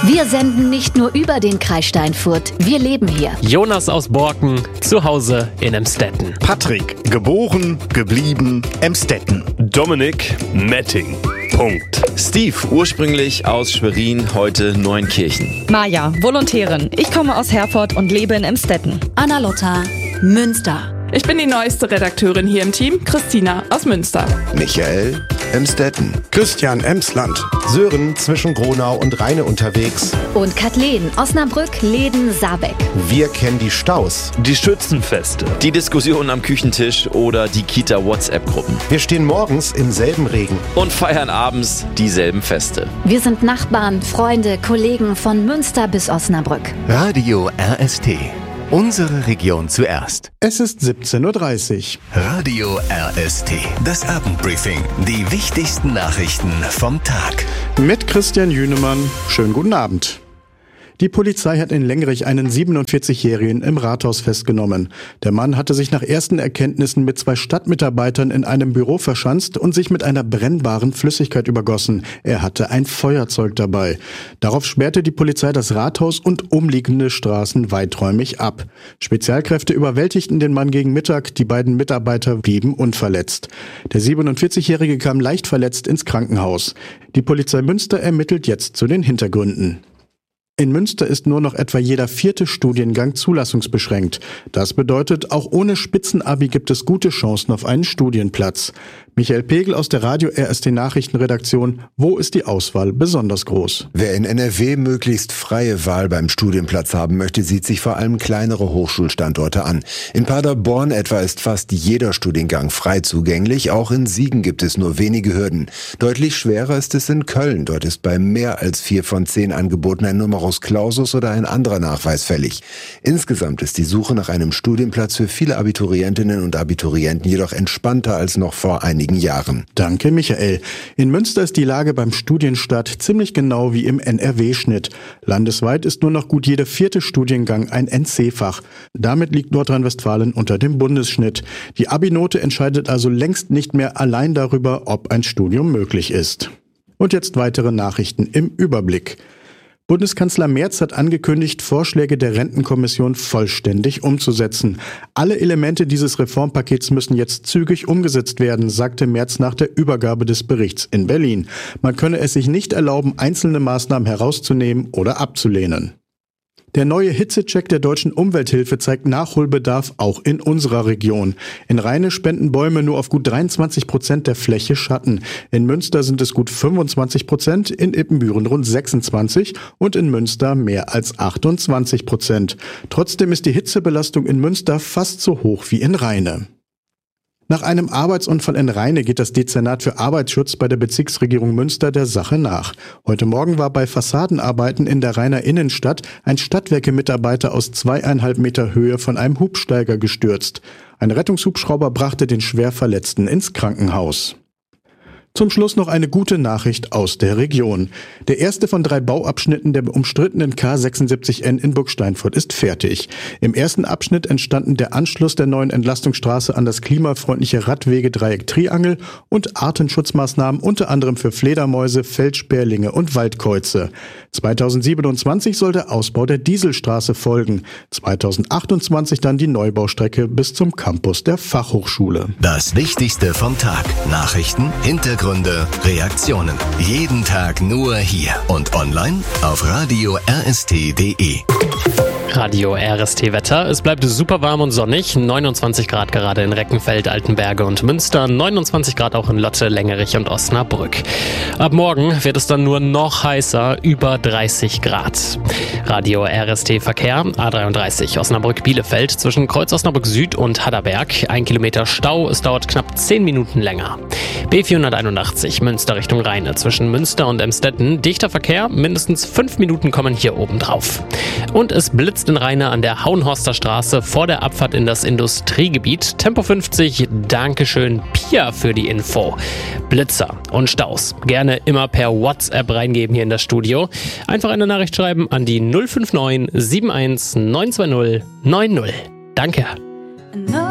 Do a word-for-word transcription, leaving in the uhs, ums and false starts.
Wir senden nicht nur über den Kreis Steinfurt, wir leben hier. Jonas aus Borken, zu Hause in Emstetten. Patrick, geboren, geblieben, Emstetten. Dominik, Metting. Punkt. Steve, ursprünglich aus Schwerin, heute Neunkirchen. Maja, Volontärin. Ich komme aus Herford und lebe in Emstetten. Anna-Lotta, Münster. Ich bin die neueste Redakteurin hier im Team, Christina aus Münster. Michael, Emstetten. Christian, Emsland. Sören, zwischen Gronau und Rheine unterwegs. Und Kathleen, Osnabrück, Läden, Saarbeck. Wir kennen die Staus, die Schützenfeste, die Diskussionen am Küchentisch oder die Kita-WhatsApp-Gruppen. Wir stehen morgens im selben Regen und feiern abends dieselben Feste. Wir sind Nachbarn, Freunde, Kollegen von Münster bis Osnabrück. Radio R S T. Unsere Region zuerst. Es ist siebzehn Uhr dreißig. Radio R S T. Das Abendbriefing. Die wichtigsten Nachrichten vom Tag. Mit Christian Jünemann. Schönen guten Abend. Die Polizei hat in Lengerich einen siebenundvierzigjährigen im Rathaus festgenommen. Der Mann hatte sich nach ersten Erkenntnissen mit zwei Stadtmitarbeitern in einem Büro verschanzt und sich mit einer brennbaren Flüssigkeit übergossen. Er hatte ein Feuerzeug dabei. Darauf sperrte die Polizei das Rathaus und umliegende Straßen weiträumig ab. Spezialkräfte überwältigten den Mann gegen Mittag. Die beiden Mitarbeiter blieben unverletzt. Der siebenundvierzigjährige kam leicht verletzt ins Krankenhaus. Die Polizei Münster ermittelt jetzt zu den Hintergründen. In Münster ist nur noch etwa jeder vierte Studiengang zulassungsbeschränkt. Das bedeutet, auch ohne Spitzenabi gibt es gute Chancen auf einen Studienplatz. Michael Pegel aus der Radio R S T Nachrichtenredaktion. Wo ist die Auswahl besonders groß? Wer in N R W möglichst freie Wahl beim Studienplatz haben möchte, sieht sich vor allem kleinere Hochschulstandorte an. In Paderborn etwa ist fast jeder Studiengang frei zugänglich. Auch in Siegen gibt es nur wenige Hürden. Deutlich schwerer ist es in Köln. Dort ist bei mehr als vier von zehn Angeboten ein Numerus Clausus oder ein anderer Nachweis fällig. Insgesamt ist die Suche nach einem Studienplatz für viele Abiturientinnen und Abiturienten jedoch entspannter als noch vor einigen Jahren. Danke, Michael. In Münster ist die Lage beim Studienstart ziemlich genau wie im N R W-Schnitt. Landesweit ist nur noch gut jeder vierte Studiengang ein N C-Fach. Damit liegt Nordrhein-Westfalen unter dem Bundesschnitt. Die Abi-Note entscheidet also längst nicht mehr allein darüber, ob ein Studium möglich ist. Und jetzt weitere Nachrichten im Überblick. Bundeskanzler Merz hat angekündigt, Vorschläge der Rentenkommission vollständig umzusetzen. Alle Elemente dieses Reformpakets müssen jetzt zügig umgesetzt werden, sagte Merz nach der Übergabe des Berichts in Berlin. Man könne es sich nicht erlauben, einzelne Maßnahmen herauszunehmen oder abzulehnen. Der neue Hitzecheck der Deutschen Umwelthilfe zeigt Nachholbedarf auch in unserer Region. In Rheine spenden Bäume nur auf gut dreiundzwanzig Prozent der Fläche Schatten. In Münster sind es gut fünfundzwanzig Prozent, in Ippenbüren rund sechsundzwanzig und in Münster mehr als achtundzwanzig Prozent. Trotzdem ist die Hitzebelastung in Münster fast so hoch wie in Rheine. Nach einem Arbeitsunfall in Rheine geht das Dezernat für Arbeitsschutz bei der Bezirksregierung Münster der Sache nach. Heute Morgen war bei Fassadenarbeiten in der Rheiner Innenstadt ein Stadtwerke-Mitarbeiter aus zweieinhalb Meter Höhe von einem Hubsteiger gestürzt. Ein Rettungshubschrauber brachte den Schwerverletzten ins Krankenhaus. Zum Schluss noch eine gute Nachricht aus der Region. Der erste von drei Bauabschnitten der umstrittenen K sechsundsiebzig N in Burgsteinfurt ist fertig. Im ersten Abschnitt entstanden der Anschluss der neuen Entlastungsstraße an das klimafreundliche Radwegedreieck Triangel und Artenschutzmaßnahmen unter anderem für Fledermäuse, Feldsperlinge und Waldkäuze. zweitausendsiebenundzwanzig soll der Ausbau der Dieselstraße folgen. zweitausendachtundzwanzig dann die Neubaustrecke bis zum Campus der Fachhochschule. Das Wichtigste vom Tag. Nachrichten, Hintergründe. Gründe, Reaktionen. Jeden Tag nur hier und online auf radio r s t punkt d e. Radio R S T Wetter. Es bleibt super warm und sonnig. neunundzwanzig Grad gerade in Reckenfeld, Altenberge und Münster. neunundzwanzig Grad auch in Lotte, Lengerich und Osnabrück. Ab morgen wird es dann nur noch heißer, über dreißig Grad. Radio R S T Verkehr. A dreiunddreißig Osnabrück-Bielefeld zwischen Kreuz Osnabrück Süd und Hadderberg. Ein Kilometer Stau. Es dauert knapp zehn Minuten länger. B vierhunderteinundachtzig Münster Richtung Rheine zwischen Münster und Emstetten. Dichter Verkehr. Mindestens fünf Minuten kommen hier oben drauf. Und es blitzt in Rheine an der Hauenhorster Straße vor der Abfahrt in das Industriegebiet. Tempo fünfzig, Dankeschön Pia für die Info. Blitzer und Staus gerne immer per WhatsApp reingeben hier in das Studio. Einfach eine Nachricht schreiben an die null fünf neun sieben eins neun zwei null neun null. Danke.